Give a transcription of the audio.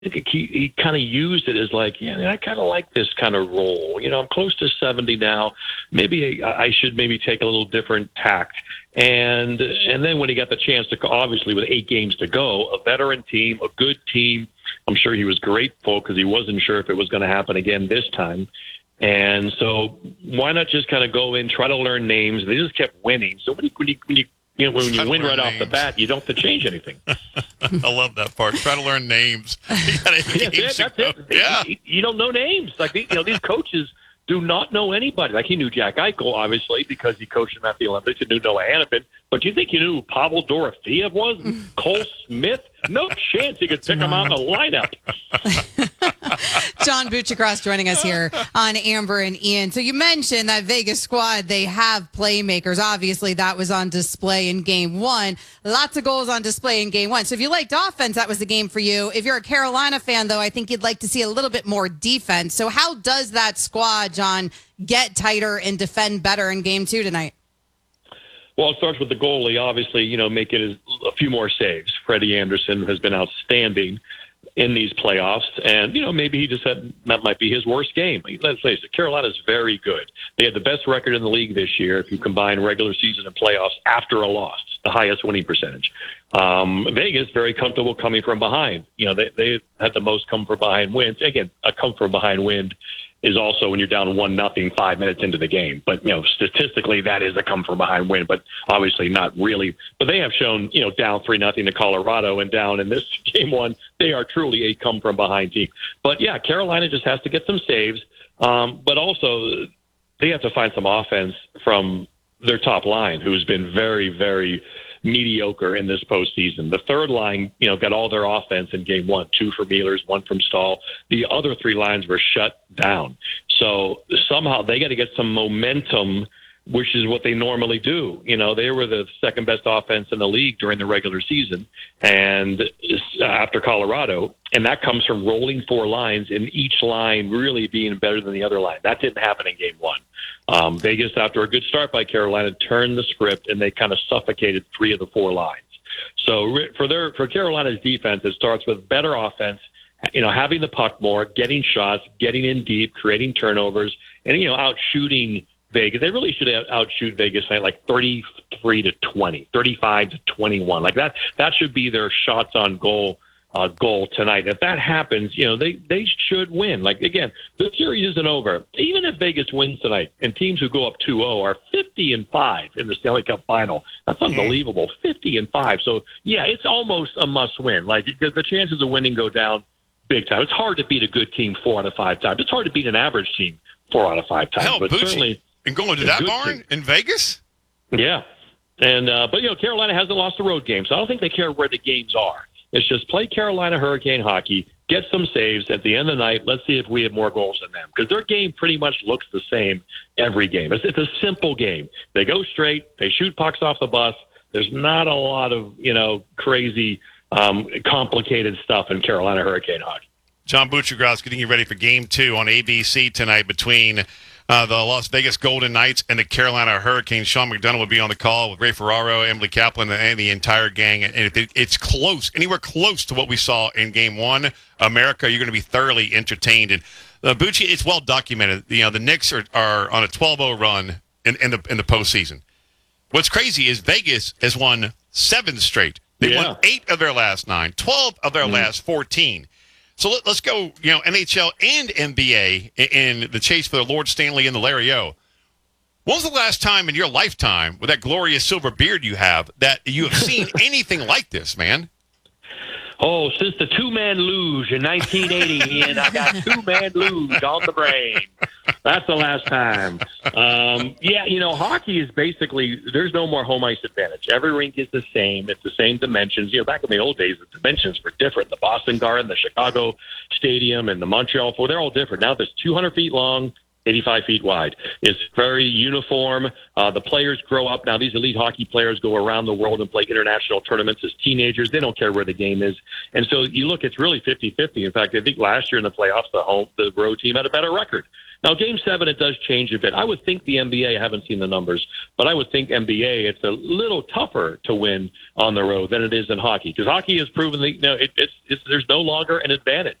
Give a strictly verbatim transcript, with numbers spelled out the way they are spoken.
think he, he kind of used it as like, yeah, I kind of like this kind of role. You know, I'm close to seventy now. Maybe I, I should maybe take a little different tact. And and then when he got the chance to, obviously with eight games to go, a veteran team, a good team, I'm sure he was grateful because he wasn't sure if it was going to happen again this time. And so why not just kind of go in, try to learn names? They just kept winning. So when you, when you, when you You know, when you win right names. Off the bat, you don't have to change anything. I love that part. Try to learn names. You yeah, that's it. That's it. Yeah. You, you don't know names. Like, you know, these coaches do not know anybody. Like, he knew Jack Eichel, obviously, because he coached him at the Olympics. He knew Noah Hannafin. But do you think you knew who Pavel Dorofeyev was? Cole Smith? No chance he could pick him out in the lineup. John Buccigross joining us here on Amber and Ian. So you mentioned that Vegas squad, they have playmakers. Obviously, that was on display in game one. Lots of goals on display in game one. So if you liked offense, that was the game for you. If you're a Carolina fan, though, I think you'd like to see a little bit more defense. So how does that squad, John, get tighter and defend better in game two tonight? Well, it starts with the goalie, obviously, you know, making a few more saves. Freddie Anderson has been outstanding in these playoffs, and, you know, maybe he just said that might be his worst game. Let's face it, Carolina's very good. They had the best record in the league this year if you combine regular season and playoffs after a loss, the highest winning percentage. Um, Vegas, very comfortable coming from behind. You know, they, they had the most come from behind wins. Again, a come from behind win is also when you're down one nothing five minutes into the game. But, you know, statistically, that is a come from behind win, but obviously not really. But they have shown, you know, down three nothing to Colorado and down in this game one, they are truly a come from behind team. But yeah, Carolina just has to get some saves. Um, but also they have to find some offense from their top line, who's been very, very mediocre in this postseason. The third line, you know, got all their offense in game one, two from Ehlers, one from Stahl. The other three lines were shut down. So somehow they got to get some momentum, which is what they normally do. You know, they were the second best offense in the league during the regular season and after Colorado, and that comes from rolling four lines and each line really being better than the other line. That didn't happen in game one. Um, Vegas, after a good start by Carolina, turned the script and they kind of suffocated three of the four lines. So for their for Carolina's defense, it starts with better offense, you know, having the puck more, getting shots, getting in deep, creating turnovers, and, you know, out shooting Vegas. They really should outshoot Vegas tonight, like thirty-three to twenty, thirty-five to twenty-one. Like that, that should be their shots on goal uh, goal tonight. If that happens, you know, they, they should win. Like, again, the series isn't over. Even if Vegas wins tonight and teams who go up two oh are fifty and five in the Stanley Cup final, that's unbelievable. fifty and five. So yeah, it's almost a must win. Like, because the chances of winning go down big time. It's hard to beat a good team four out of five times. It's hard to beat an average team four out of five times. Hell, but Bucci. certainly, and going to that barn team in Vegas? Yeah. And, uh, but, you know, Carolina hasn't lost a road game, so I don't think they care where the games are. It's just play Carolina Hurricane hockey, get some saves at the end of the night. Let's see if we have more goals than them, because their game pretty much looks the same every game. It's, it's a simple game. They go straight. They shoot pucks off the bus. There's not a lot of, you know, crazy, um, complicated stuff in Carolina Hurricane hockey. John Buccigross getting you ready for game two on A B C tonight between Uh, the Las Vegas Golden Knights and the Carolina Hurricanes. Sean McDonough will be on the call with Ray Ferraro, Emily Kaplan, and the entire gang. And if it, it's close, anywhere close to what we saw in Game One, America, you're going to be thoroughly entertained. And uh, Bucci, it's well documented. You know, the Knicks are, are on a twelve oh run in, in the in the postseason. What's crazy is Vegas has won seven straight. They yeah. won eight of their last nine, twelve of their mm. last fourteen. So let, let's go, you know, N H L and N B A in, in the chase for the Lord Stanley and the Larry O. When was the last time in your lifetime, with that glorious silver beard you have, that you have seen anything like this, man? Oh, since the two-man luge in nineteen eighty, and I got two-man luge on the brain. That's the last time. Um, yeah, you know, hockey is basically, there's no more home ice advantage. Every rink is the same. It's the same dimensions. You know, back in the old days, the dimensions were different. The Boston Garden, the Chicago Stadium, and the Montreal Four, they're all different. Now there's two hundred feet long, eighty-five feet wide. It's very uniform. Uh, the players grow up. Now, these elite hockey players go around the world and play international tournaments as teenagers. They don't care where the game is. And so you look, it's really fifty-fifty. In fact, I think last year in the playoffs, the home, the road team had a better record. Now, Game seven, it does change a bit. I would think the N B A, I haven't seen the numbers, but I would think N B A, it's a little tougher to win on the road than it is in hockey. Because hockey has proven that, you know, it, it's, it's, there's no longer an advantage.